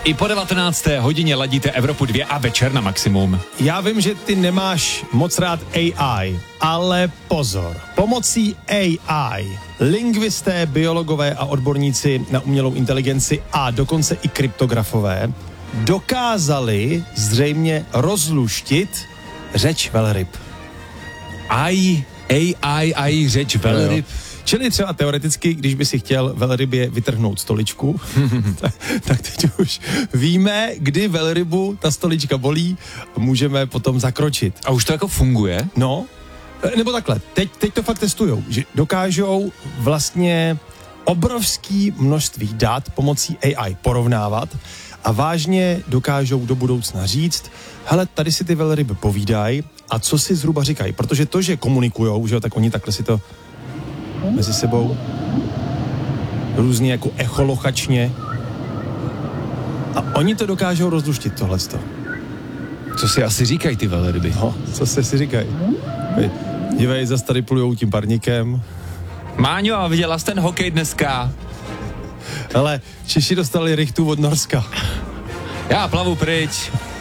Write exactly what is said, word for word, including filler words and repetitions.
I po devatenácté hodině ladíte Evropu dva a Večer na maximum. Já vím, že ty nemáš moc rád A I, ale pozor. Pomocí A I lingvisté, biologové a odborníci na umělou inteligenci a dokonce i kryptografové dokázali zřejmě rozluštit řeč velryb. Aj, A I, aj, řeč velryb. Čili třeba teoreticky, když by si chtěl velrybě vytrhnout stoličku, tak, tak teď už víme, kdy velrybu ta stolička bolí, můžeme potom zakročit. A už to jako funguje? No, nebo takhle, teď, teď to fakt testujou, že dokážou vlastně obrovský množství dat pomocí A I porovnávat a vážně dokážou do budoucna říct, hele, tady si ty velryby povídají a co si zhruba říkají, protože to, že komunikujou, že jo, tak oni takhle si to mezi sebou různě jako echolochačně a oni to dokážou rozluštit tohleto. Co si asi říkají ty velryby? No, co se si říkají? Dívej, zas tady plujou tím parníkem. Máňo, a viděla jsi ten hokej dneska? Hele, Češi dostali rychtu od Norska. Já plavu pryč.